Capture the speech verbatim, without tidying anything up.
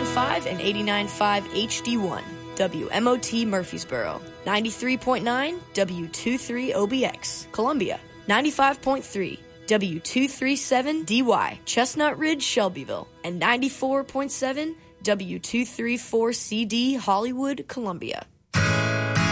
point five and eighty-nine point five H D one, W M O T Murfreesboro, ninety-three point nine W twenty-three O B X, Columbia, ninety-five point three W two thirty-seven D Y, Chestnut Ridge, Shelbyville, and ninety-four point seven W two thirty-four C D, Hollywood, Columbia.